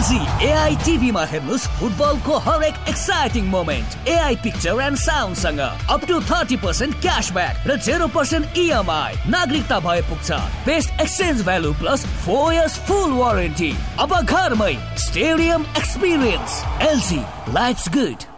LG AI टिभीमा हेर्नुस् फुटबलको हरेक exciting moment. AI picture and sound सँग अप टु 30% क्याशब्याक र 0% इएमआई। नागरिकता भए पुग्छ। Best exchange value plus 4 years फुल वारेन्टी। अब घरमै stadium experience. LG, lives good.